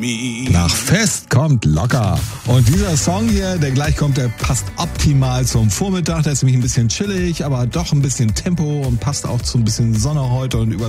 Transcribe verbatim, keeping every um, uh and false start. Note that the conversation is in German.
Nach Fest kommt locker. Und dieser Song hier, der gleich kommt, der passt optimal zum Vormittag. Der ist nämlich ein bisschen chillig, aber doch ein bisschen Tempo und passt auch zu ein bisschen Sonne heute und über